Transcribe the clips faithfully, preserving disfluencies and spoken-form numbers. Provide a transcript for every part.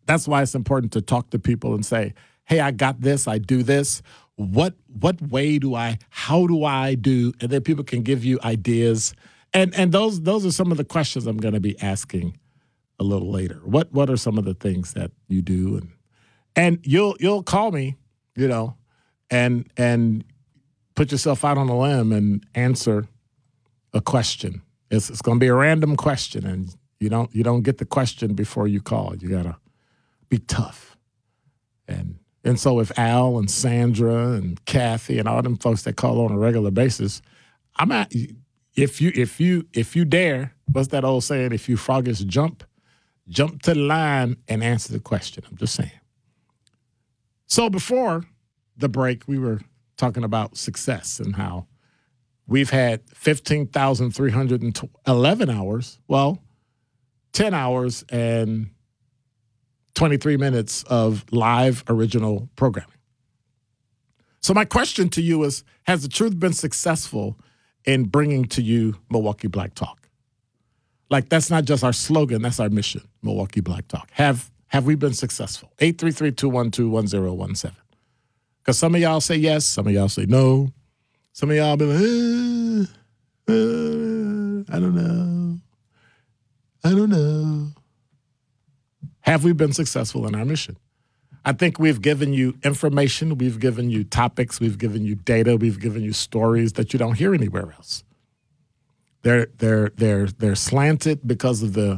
That's why it's important to talk to people and say, hey, I got this, I do this. What what way do I, how do I do? And then people can give you ideas. And and those those are some of the questions I'm going to be asking a little later. What what are some of the things that you do? And and you'll you'll call me, you know, and and put yourself out on a limb and answer a question. It's it's going to be a random question, and you don't you don't get the question before you call. You got to be tough. And and so if Al and Sandra and Kathy and all them folks that call on a regular basis, I'm at if you if you if you dare, what's that old saying? If you froggish jump, jump to the line and answer the question. I'm just saying. So before the break, we were talking about success and how we've had fifteen thousand three hundred eleven hours, well, ten hours and twenty-three minutes of live original programming. So my question to you is, has the truth been successful in bringing to you Milwaukee Black Talk? Like, that's not just our slogan, that's our mission, Milwaukee Black Talk. Have have we been successful? eight three three, two one two, one zero one seven. Because some of y'all say yes, some of y'all say no. Some of y'all be like, eh, uh, I don't know. I don't know. Have we been successful in our mission? I think we've given you information, we've given you topics, we've given you data, we've given you stories that you don't hear anywhere else. They're they're they're they're slanted because of the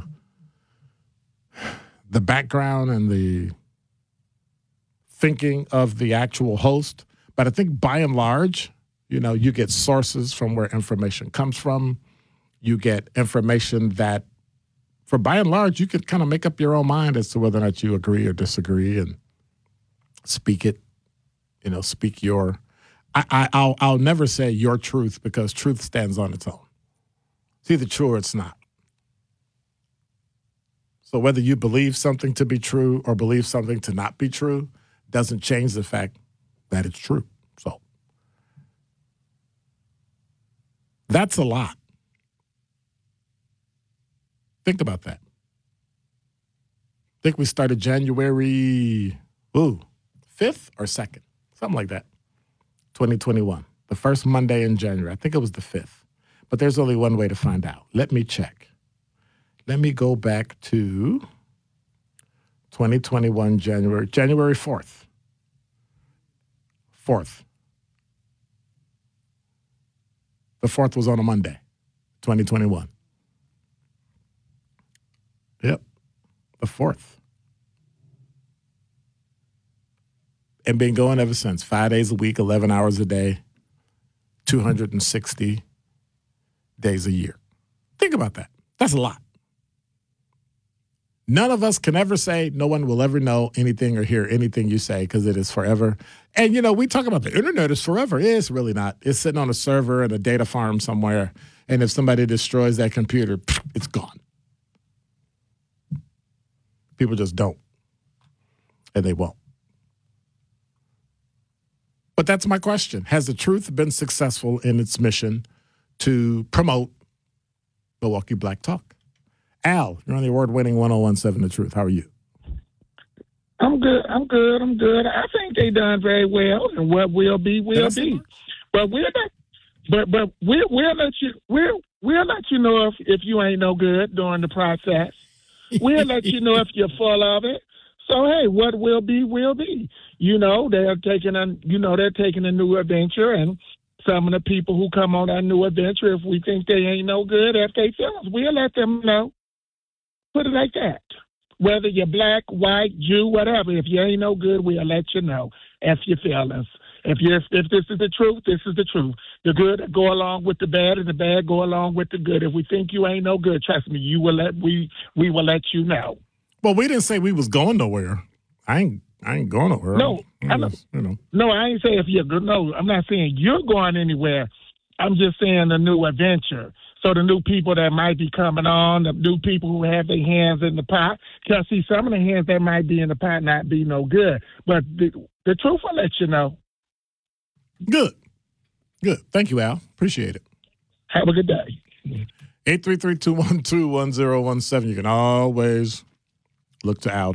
the background and the thinking of the actual host. But I think by and large, you know, you get sources from where information comes from. You get information that, for by and large, you can kind of make up your own mind as to whether or not you agree or disagree and speak it, you know, speak your, I, I, I'll, I'll never say your truth because truth stands on its own. It's either true or it's not. So whether you believe something to be true or believe something to not be true doesn't change the fact that it's true. So that's a lot. Think about that. I think we started January, ooh, fifth or second, something like that, twenty twenty-one, the first Monday in January. I think it was the fifth, but there's only one way to find out. Let me check. Let me go back to twenty twenty-one, January, January fourth. fourth. The fourth was on a Monday, twenty twenty-one. Yep, the fourth. And been going ever since. Five days a week, eleven hours a day, two hundred sixty days a year. Think about that. That's a lot. None of us can ever say, no one will ever know anything or hear anything you say because it is forever. And, you know, we talk about the internet is forever. It's really not. It's sitting on a server in a data farm somewhere. And if somebody destroys that computer, it's gone. People just don't. And they won't. But that's my question. Has the truth been successful in its mission to promote Milwaukee Black Talk? Al, you're on the award-winning one oh one seven The Truth. How are you? I'm good. I'm good. I'm good. I think they done very well, and what will be will be. But we'll not, but but we'll we'll let you we'll we'll let you know if, if you ain't no good during the process. We'll let you know if you're full of it. So hey, what will be will be. You know, they're taking a you know they're taking a new adventure, and some of the people who come on that new adventure, if we think they ain't no good, if they feel us, we'll let them know. Put it like that. Whether you're black, white, Jew, whatever, if you ain't no good, we'll let you know if you feel us. If you if this is the truth, this is the truth. The good go along with the bad, and the bad go along with the good. If we think you ain't no good, trust me, you will let we we will let you know. Well, we didn't say we was going nowhere. I ain't I ain't going nowhere. No, I just, you know. No, I ain't saying if you're good. No, I'm not saying you're going anywhere. I'm just saying a new adventure. So the new people that might be coming on, the new people who have their hands in the pot, because see, some of the hands that might be in the pot not be no good. But the, the truth will let you know. Good. Good. Thank you, Al. Appreciate it. Have a good day. eight three three, two one two, one zero one seven. You can always look to Al.